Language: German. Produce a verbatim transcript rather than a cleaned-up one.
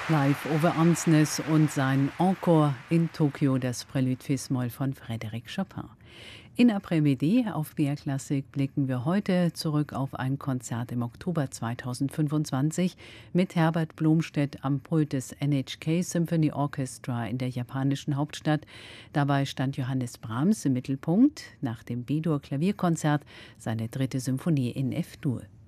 Live over Ansnes und sein Encore in Tokio, das Prélude Fis-Moll von Frédéric Chopin. In Après-Midi auf B R Klassik blicken wir heute zurück auf ein Konzert im Oktober zweitausendfünfundzwanzig mit Herbert Blomstedt am Pult des N H K Symphony Orchestra in der japanischen Hauptstadt. Dabei stand Johannes Brahms im Mittelpunkt, nach dem B-Dur Klavierkonzert seine dritte Symphonie in F-Dur.